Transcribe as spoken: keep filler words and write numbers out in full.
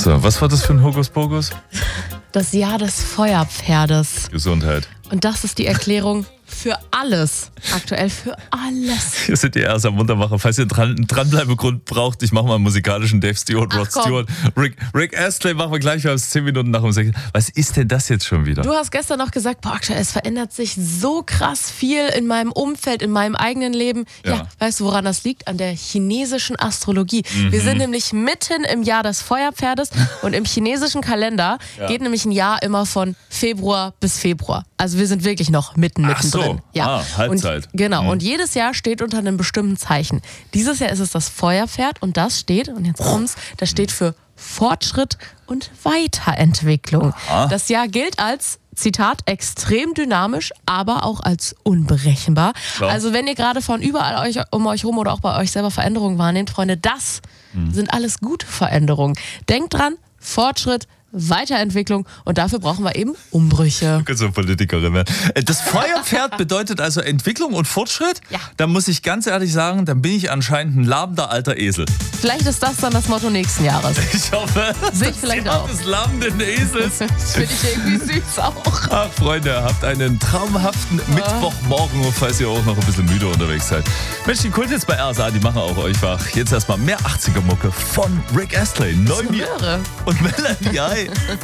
So, was war das für ein Hokuspokus? Das Jahr des Feuerpferdes. Gesundheit. Und das ist die Erklärung für alles. Aktuell für alles. Wir sind die erst am Muntermacher. Falls ihr dran, einen Dranbleibegrund braucht, ich mache mal einen musikalischen Dave Stewart, Rod Ach, Stewart. Rick, Rick Astley machen wir gleich, wir haben es zehn Minuten nach um sechs. Was ist denn das jetzt schon wieder? Du hast gestern noch gesagt, boah, aktuell, es verändert sich so krass viel in meinem Umfeld, in meinem eigenen Leben. Ja, Ja. weißt du, woran das liegt? An der chinesischen Astrologie. Mhm. Wir sind nämlich mitten im Jahr des Feuerpferdes und im chinesischen Kalender Ja. geht nämlich ein Jahr immer von Februar bis Februar. Also wir sind wirklich noch mitten, Ach so. mittendrin. Ja. Ah, Halbzeit. Und, genau. Mhm. Und jedes Jahr steht unter einem bestimmten Zeichen. Dieses Jahr ist es das Feuerpferd und das steht, und jetzt kommt's, das steht für Fortschritt und Weiterentwicklung. Aha. Das Jahr gilt als, Zitat, extrem dynamisch, aber auch als unberechenbar. Klar. Also wenn ihr gerade von überall euch, um euch rum oder auch bei euch selber Veränderungen wahrnehmt, Freunde, das Mhm. sind alles gute Veränderungen. Denkt dran, Fortschritt, Weiterentwicklung, und dafür brauchen wir eben Umbrüche. So Politikerin werden. Das Feuerpferd bedeutet also Entwicklung und Fortschritt? Ja. Da muss ich ganz ehrlich sagen, dann bin ich anscheinend ein labender alter Esel. Vielleicht ist das dann das Motto nächsten Jahres. Ich hoffe, Sehe ich vielleicht Jahr auch. des labenden Esels. Das finde ich irgendwie süß auch. Ach, Freunde, habt einen traumhaften Mittwochmorgen, falls ihr auch noch ein bisschen müde unterwegs seid. Mensch, die Kulthits bei R S A, die machen auch euch wach. Jetzt erstmal mehr achtziger-Mucke von Rick Astley. Neu mir Möhre. und Melanie. Hi.